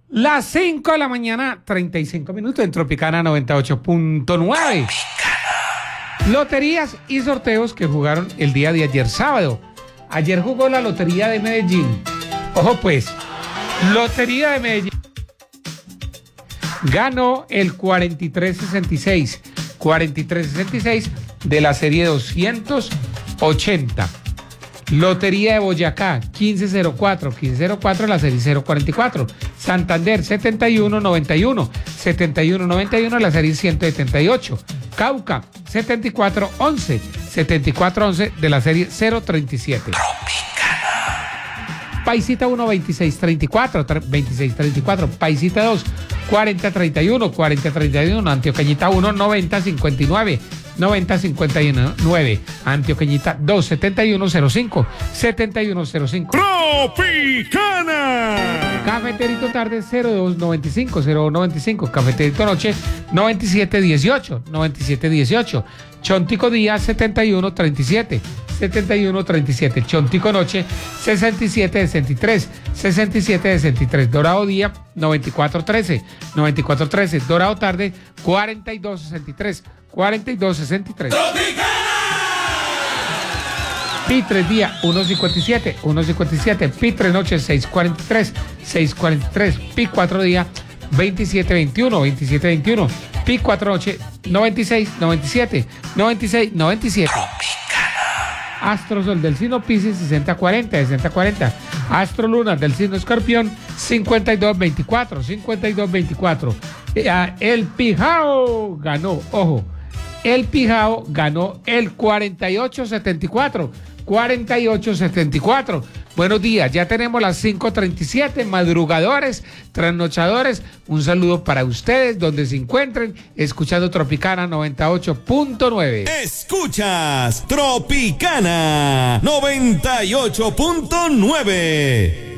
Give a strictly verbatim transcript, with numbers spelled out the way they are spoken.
Las cinco de la mañana, treinta y cinco minutos en Tropicana noventa y ocho punto nueve. Loterías y sorteos que jugaron el día de ayer sábado. Ayer jugó la Lotería de Medellín. Ojo pues, Lotería de Medellín ganó el cuarenta y tres sesenta y seis. cuarenta y tres sesenta y seis de la serie doscientos ochenta. Lotería de Boyacá, quince cero cuatro, quince cero cuatro, la serie cero cuarenta y cuatro. Santander, setenta y uno noventa y uno, setenta y uno noventa y uno, la serie ciento setenta y ocho. Cauca, setenta y cuatro once, setenta y cuatro once, de la serie cero treinta y siete. Paisita uno, veintiséis treinta y cuatro, veintiséis treinta y cuatro. Paisita dos, cuarenta treinta y uno, cuarenta treinta y uno. Antioqueñita uno, noventa cincuenta y nueve, noventa cincuenta y nueve. Antioqueñita dos, setenta y uno cero cinco, setenta y uno cero cinco. Tropicana. Cafeterito tarde cero dos noventa y cinco, cero dos noventa y cinco. Cafeterito noche noventa y siete dieciocho, noventa y siete dieciocho. Chontico día setenta y uno treinta y siete, setenta y uno treinta y siete. Chontico noche sesenta y siete sesenta y tres, sesenta y siete sesenta y tres. Dorado día noventa y cuatro trece, noventa y cuatro trece. Dorado tarde cuarenta y dos sesenta y tres, cuarenta y dos sesenta y tres. Pitre día uno cincuenta y siete, uno cincuenta y siete. Pitre noche seis cuarenta y tres, seis cuarenta y tres. Pi cuatro día veintisiete veintiuno, veintisiete veintiuno. Pi cuatro noche noventa y seis noventa y siete, noventa y seis noventa y siete. Astro Sol del signo Piscis sesenta cuarenta, sesenta cuarenta. Astro Luna del signo Escorpión cincuenta y dos veinticuatro, cincuenta y dos veinticuatro. El Pijao ganó, ojo, el Pijao ganó el cuarenta y ocho setenta y cuatro, cuarenta y ocho setenta y cuatro. Buenos días, ya tenemos las cinco treinta y siete, madrugadores, trasnochadores. Un saludo para ustedes donde se encuentren, escuchando Tropicana noventa y ocho punto nueve. Escuchas Tropicana noventa y ocho punto nueve.